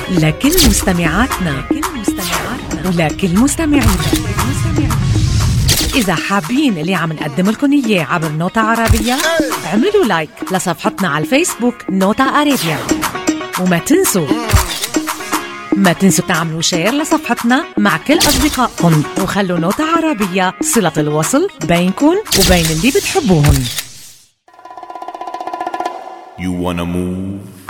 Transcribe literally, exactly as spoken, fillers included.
لكل مستمعاتنا ولكل مستمعينا. إذا حابين اللي عم نقدم لكم إياه عبر نوتة عربية، اعملوا لايك لصفحتنا على الفيسبوك نوتة عربية، وما تنسوا ما تنسوا تعملوا شير لصفحتنا مع كل أصدقائكم، وخلوا نوتة عربية صلة الوصل بينكم وبين اللي بتحبوهم. You wanna move